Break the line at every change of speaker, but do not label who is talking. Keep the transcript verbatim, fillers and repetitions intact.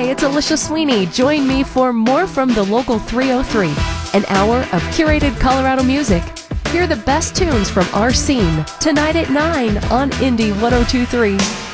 it's Alicia Sweeney. Join me for more from the Local three oh three, an hour of curated Colorado music. Hear the best tunes from our scene tonight at nine on Indie ten twenty-three.